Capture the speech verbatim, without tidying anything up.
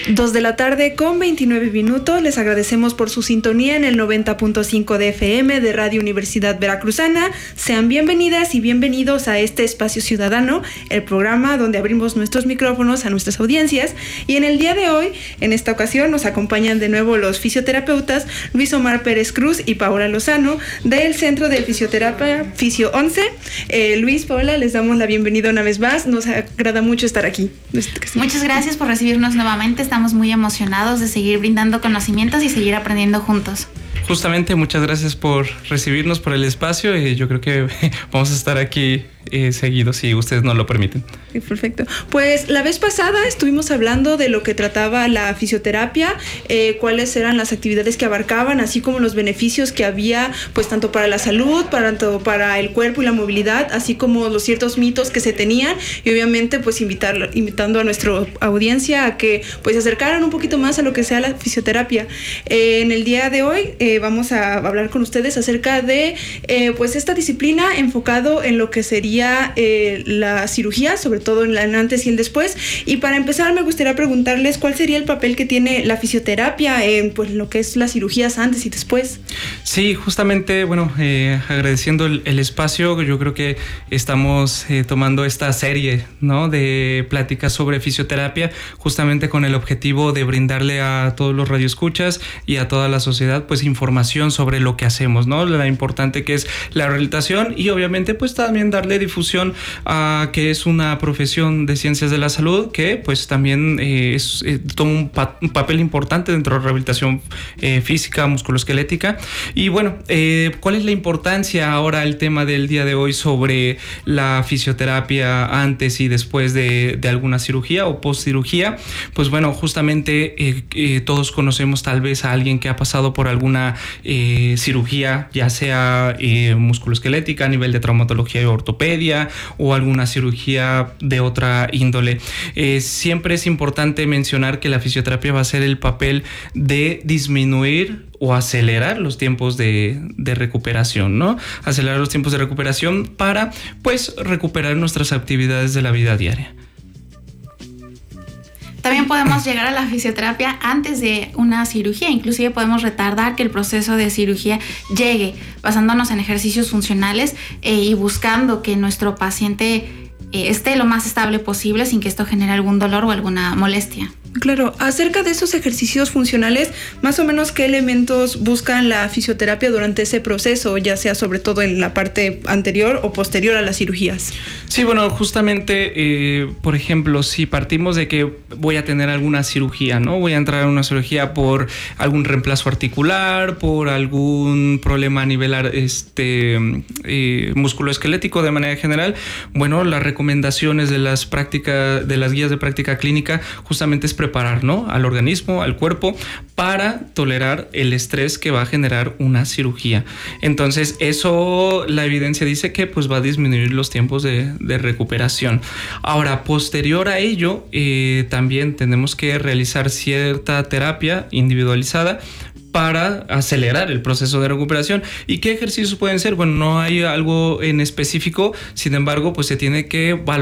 Dos de la tarde con veintinueve minutos. Les agradecemos por su sintonía en el noventa punto cinco de F M de Radio Universidad Veracruzana. Sean bienvenidas y bienvenidos a este Espacio Ciudadano, el programa donde abrimos nuestros micrófonos a nuestras audiencias. Y en el día de hoy, en esta ocasión, nos acompañan de nuevo los fisioterapeutas Luis Omar Pérez Cruz y Paola Lozano del Centro de Fisioterapia Fisio once. Eh, Luis, Paola, les damos la bienvenida una vez más. Nos agrada mucho estar aquí. Muchas gracias por recibirnos nuevamente. Estamos muy emocionados de seguir brindando conocimientos y seguir aprendiendo juntos. Justamente, muchas gracias por recibirnos, por el espacio, y yo creo que vamos a estar aquí eh, seguido, si ustedes nos lo permiten. Perfecto. Pues la vez pasada estuvimos hablando de lo que trataba la fisioterapia, eh, cuáles eran las actividades que abarcaban, así como los beneficios que había, pues tanto para la salud, para, tanto para el cuerpo y la movilidad, así como los ciertos mitos que se tenían, y obviamente pues invitar, invitando a nuestra audiencia a que pues se acercaran un poquito más a lo que sea la fisioterapia. Eh, en el día de hoy eh, vamos a hablar con ustedes acerca de eh, pues esta disciplina enfocado en lo que sería eh, la cirugía, sobre todo en el antes y el después. Y para empezar me gustaría preguntarles cuál sería el papel que tiene la fisioterapia en pues lo que es las cirugías antes y después. Sí, justamente, bueno, eh, agradeciendo el, el espacio, yo creo que estamos eh, tomando esta serie, ¿no?, de pláticas sobre fisioterapia, justamente con el objetivo de brindarle a todos los radioescuchas y a toda la sociedad pues información sobre lo que hacemos, ¿no?, la importante que es la rehabilitación, y obviamente pues también darle difusión a que es una profesión de ciencias de la salud que pues también eh, es, eh, toma un, pa- un papel importante dentro de la rehabilitación eh, física, musculoesquelética. Y bueno, eh, ¿cuál es la importancia ahora, el tema del día de hoy sobre la fisioterapia antes y después de, de alguna cirugía o post cirugía? Pues bueno, justamente eh, eh, todos conocemos tal vez a alguien que ha pasado por alguna eh, cirugía, ya sea eh, musculoesquelética a nivel de traumatología y ortopedia, o alguna cirugía de otra índole. Eh, siempre es importante mencionar que la fisioterapia va a ser el papel de disminuir o acelerar los tiempos de, de recuperación, ¿no? Acelerar los tiempos de recuperación para, pues, recuperar nuestras actividades de la vida diaria. También podemos llegar a la fisioterapia antes de una cirugía, inclusive podemos retardar que el proceso de cirugía llegue, basándonos en ejercicios funcionales eh, y buscando que nuestro paciente eh, esté lo más estable posible sin que esto genere algún dolor o alguna molestia. Claro, acerca de esos ejercicios funcionales, más o menos qué elementos buscan la fisioterapia durante ese proceso, ya sea sobre todo en la parte anterior o posterior a las cirugías. Sí, bueno, justamente, eh, por ejemplo, si partimos de que voy a tener alguna cirugía, ¿no? Voy a entrar a una cirugía por algún reemplazo articular, por algún problema a nivel este, eh, musculoesquelético de manera general. Bueno, las recomendaciones de las prácticas, de las guías de práctica clínica, justamente es preparar, ¿no?, al organismo, al cuerpo, para tolerar el estrés que va a generar una cirugía. Entonces, eso, la evidencia dice que pues va a disminuir los tiempos de, de recuperación. Ahora, posterior a ello, eh, también tenemos que realizar cierta terapia individualizada para acelerar el proceso de recuperación. ¿Y qué ejercicios pueden ser? Bueno, no hay algo en específico, sin embargo, pues se tiene que valorar